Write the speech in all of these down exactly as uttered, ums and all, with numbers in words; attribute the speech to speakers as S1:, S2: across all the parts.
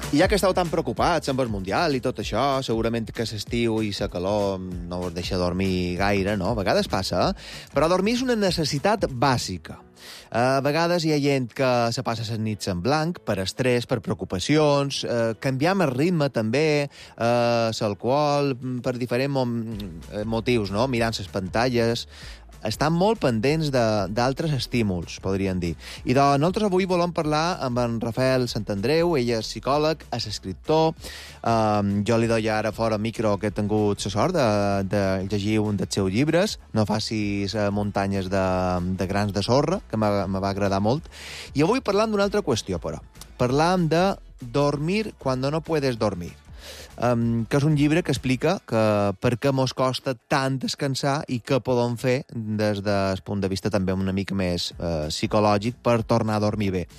S1: I ja que esteu tan preocupats amb el Mundial i tot això, segurament que l'estiu i la calor no us deixa dormir gaire, no? A vegades passa, eh? Però dormir és una necessitat bàsica. A vegades hi ha gent que se passa les nits en blanc per estrès, per preocupacions, eh, canviam el ritme també, eh, l'alcohol, per diferents mo motius, no? Mirant les pantalles. Estan molt pendents d'altres estímuls, podríem dir. I de, nosaltres avui volem parlar amb en Rafael Santandreu, ell és psicòleg, és escriptor. Um, jo li deia ara fora micro que he tingut la sort de, de llegir un dels seus llibres, No facis muntanyes de, de grans de sorra, que me va agradar molt. I avui parlam d'una altra qüestió, però. Parlam de dormir cuando no puedes dormir. Um, que és un llibre que explica que per què mos costa tant descansar i què podem fer des del punt de vista també una mica més uh, psicològic per tornar a dormir bé.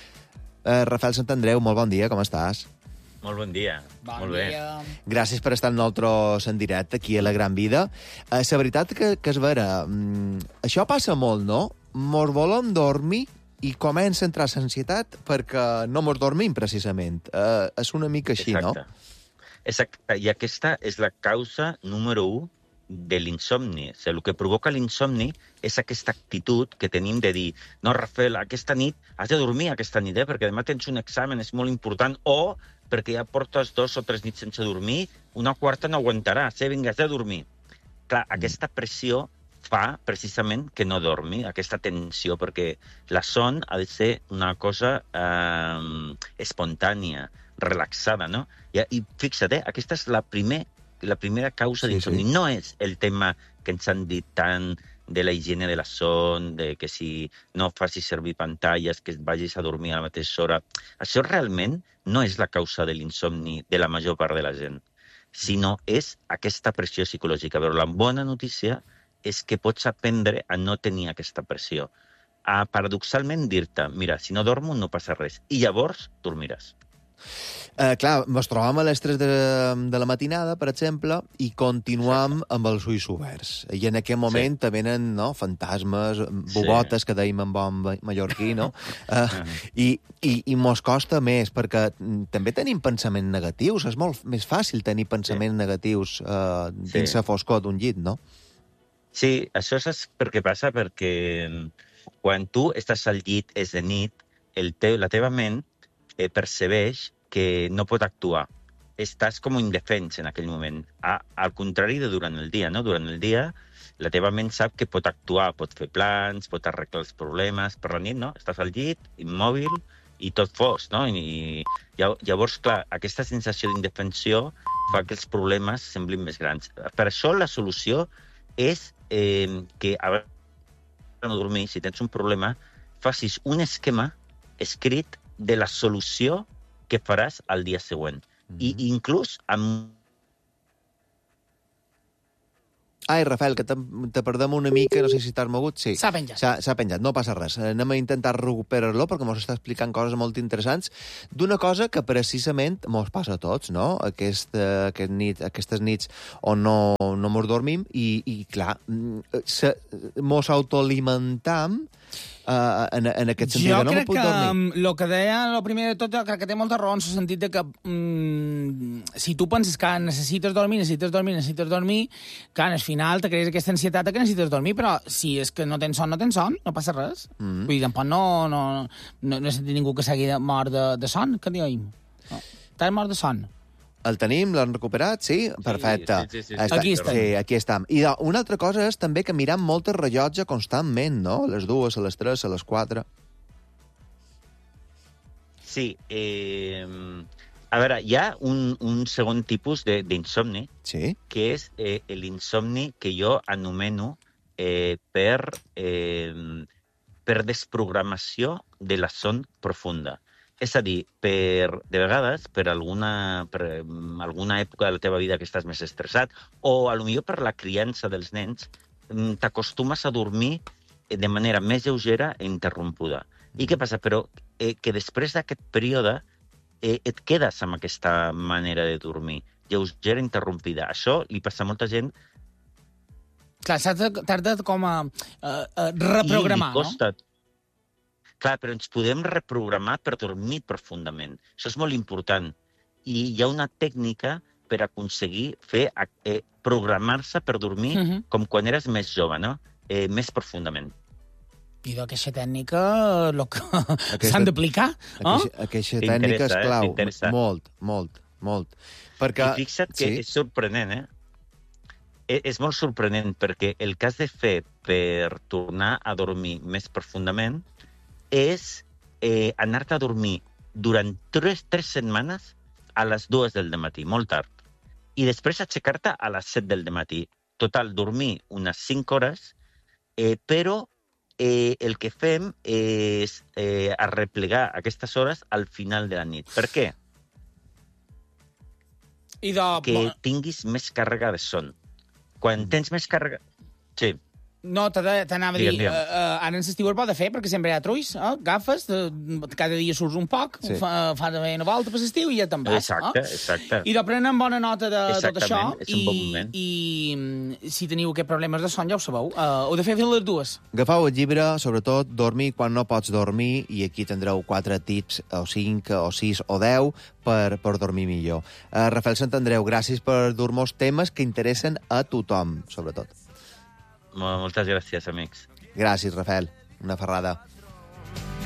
S1: Uh, Rafael Santandreu, molt bon dia, com estàs?
S2: Molt bon dia.
S3: Bon
S2: molt bé.
S3: dia.
S1: Gràcies per estar amb nosaltres en directe aquí a La Gran Vida. Uh, la veritat que, que és vera, um, això passa molt, no? Mos volem dormir i comença a entrar l'ansietat perquè no mos dormim, precisament. Uh, és una mica així,
S2: Exacte.
S1: no?
S2: Exacte. I aquesta és la causa número u de l'insomni. O sigui, el que provoca l'insomni és aquesta actitud que tenim de dir no, Rafael, aquesta nit has de dormir aquesta nit, eh? Perquè demà tens un examen, és molt important, o perquè ja portes dos o tres nits sense dormir, una quarta no aguantaràs, eh? Vinga, has de dormir. Clar, aquesta pressió fa precisament que no dormi, aquesta tensió, perquè la son ha de ser una cosa eh, espontània, relaxada, no? I, i fixa't, eh? Aquesta és la, primer, la primera causa
S1: Sí,
S2: d'insomni.
S1: sí.
S2: No és el tema que ens han dit tant de la higiene de la son, de que si no facis servir pantalles, que vagis a dormir a la mateixa hora. Això realment no és la causa de l'insomni de la major part de la gent, sinó és aquesta pressió psicològica. Però la bona notícia és que pots aprendre a no tenir aquesta pressió. A, paradoxalment, dir-te, mira, si no dormo no passa res. I llavors dormiràs.
S1: Eh, clar, ens trobam a les tres de, de la matinada, per exemple, i continuam Exacte. amb els ulls oberts. I en aquest moment sí. venen no, fantasmes, bogotes, sí. que dèiem en bon mallorquí, no? Eh, i, i, I mos costa més, perquè també tenim pensaments negatius. És molt més fàcil tenir pensaments sí. negatius eh, dins sí. la foscor d'un llit, no?
S2: Sí, això és perquè passa perquè quan tu estàs al llit, és de nit, el teu, la teva ment eh, percebeix que no pot actuar. Estàs com indefens en aquell moment. A, al contrari de durant el dia, no? Durant el dia, la teva ment sap que pot actuar, pot fer plans, pot arreglar els problemes. Per la nit, no? Estàs al llit, immòbil, i tot fos, no? I, i llavors, clar, aquesta sensació d'indefensió fa que els problemes semblin més grans. Per això la solució és eh, que a no dormir, si tens un problema, facis un esquema escrit de la solució que faràs al dia següent. Mm-hmm. I inclús amb...
S1: Ai, Rafael, que te, te perdem una mica, no sé si t'has mogut. Sí.
S3: S'ha penjat.
S1: S'ha penjat, no passa res. Anem a intentar recuperar-lo perquè mos està explicant coses molt interessants d'una cosa que precisament mos passa a tots, no? Aquest, aquest nit, aquestes nits on no, no mos dormim i, i clar, se, mos autoalimentam Uh, en, en aquest sentit,
S3: jo
S1: que no
S3: crec
S1: puc
S3: que
S1: dormir.
S3: el que deia, el primer de tot, jo crec que té molta raó en el sentit de que mm, si tu penses que necessites dormir, necessites dormir, necessites dormir, que al final te crees aquesta ansietat que necessites dormir, però si és que no tens son, no tens son, no passa res. Mm -hmm. Vull dir, tampoc no, no, no, no he sentit ningú que s'hagi mort de, de son, que diem. No. T'has mort de son.
S1: El tenim? L'han recuperat? Sí? Perfecte.
S2: Sí, sí, sí, sí.
S1: Està,
S3: Aquí estem.
S1: Sí, aquí estem. I una altra cosa és també que mirem molt el rellotge constantment, no? A les dues, a les tres, a les quatre.
S2: Sí. Eh, a veure, hi ha un, un segon tipus d'insomni,
S1: Sí?
S2: que és eh, l'insomni que jo anomeno eh, per, eh, per desprogramació de la son profunda. És a dir, per, de vegades, per alguna, per alguna època de la teva vida que estàs més estressat, o a lo millor per la criança dels nens, t'acostumes a dormir de manera més lleugera i interrompuda. I què passa? Però eh, que després d'aquest període eh, et quedes amb aquesta manera de dormir, lleugera i interrompida. Això li passa a molta gent.
S3: Clar, t'has de com a, a, a reprogramar,
S2: I li costa, no? Clar, però ens podem reprogramar per dormir profundament. Això és molt important. i hi ha una tècnica per aconseguir fer eh, programar-se per dormir
S3: Mhm.
S2: com quan eres més jove, no? Eh, més profundament.
S3: I d'aquesta tècnica lo que s'han d'aplicar, no?
S1: Aquesta, aquesta
S2: T'interessa,
S1: tècnica és
S2: eh?
S1: clau.
S2: T'interessa.
S1: Molt, molt, molt. Perquè...
S2: I fixa't que
S1: sí.
S2: és sorprenent, eh? E- És molt sorprenent perquè el que has de fer per tornar a dormir més profundament és eh, anar-te a dormir durant tres, tres setmanes a les dues del matí, molt tard. I després aixecar-te a les set del matí. Total, dormir unes cinc hores, eh, però eh, el que fem és eh, arreplegar aquestes hores al final de la nit. Per què?
S3: I de...
S2: Que tinguis més càrrega de son. Quan tens més càrrega... Sí.
S3: No, t'ha- t'anava a dir,
S2: Digue'm, digue'm.
S3: uh, uh, ara en l'estiu el pot de fer, perquè sempre hi ha trulls, eh? Agafes, de, cada dia surts un poc,
S1: Sí.
S3: sí. fa, fa de una volta per l'estiu i ja te'n vas.
S2: Exacte,
S3: eh?
S2: exacte.
S3: I de prenen bona nota de tot això.
S2: Exactament, és un bon moment.
S3: I, I mm, si teniu aquests problemes de son, ja ho sabeu. Uh, heu de fer les dues.
S1: Agafeu el llibre, sobretot, dormir quan no pots dormir, i aquí tindreu quatre tips, o cinc, o sis, o deu, per, per dormir millor. Uh, Rafael Santandreu, gràcies per dur-nos temes que interessen a tothom, sobretot.
S2: Moltes gràcies, amics.
S1: Gràcies, Rafael. Una ferrada.